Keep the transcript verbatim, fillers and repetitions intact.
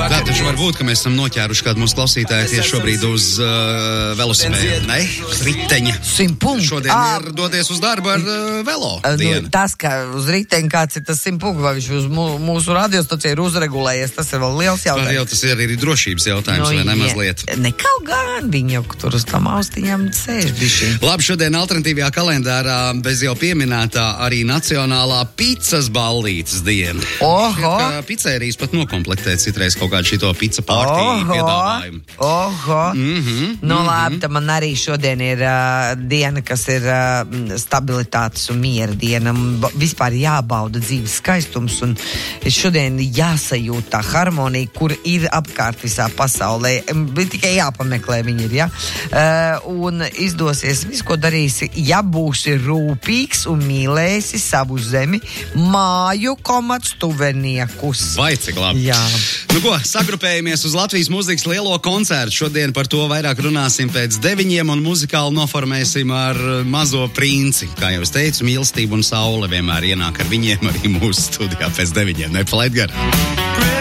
Tā taču var būt, ka mēs esam noķēruši kādu mūsu klausītāju tieši šobrīd uz uh, velosipēda, ne? Uz riteņa. Simt punkti. Šodien à. ir doties uz darbu ar uh, velo dienu. Nu, tas, ka uz riteņa kāds ir tas simt punkti, vai viņš uz mū, mūsu radiostaciju ir uzregulējies, tas ir vēl liels jautājums. Par jau tas ir arī drošības jautājums, no, vai nemazliet? Nekau gan viņi jau tur uz tam austiņām sēž bišķi. Labi, šodien alternatīvajā kalendārā bez jau pieminētā arī Nacionālā picas ballītes diena. Oho! Pizzerijas pat nokomplektēt citreiz kaut kādu šito pizza partiju piedāvājumu. Oho! Mm-hmm, nu mm-hmm. labi, tad man arī šodien ir uh, diena, kas ir uh, stabilitātes un miera diena. Vispār jābauda dzīves skaistums un šodien jāsajūt tā harmonija, kur ir apkārt visā pasaulē. Tikai jāpameklē viņi ir, ja? Uh, un izdosies visu, ko darīsi, ja būsi rūpīgs un mīlēsi savu zemi, māju komats tuveniekus. Vai cik labi. Jā. Nu ko, sagrupējamies uz Latvijas mūzikas lielo koncertu. Šodien par to vairāk runāsim pēc deviņiem un muzikāli noformēsim ar Mazo princi. Kā jau es teicu, mīlestība un saule vienmēr ienāk ar viņiem arī mūsu studijā pēc deviņiem. Nepalaid gar.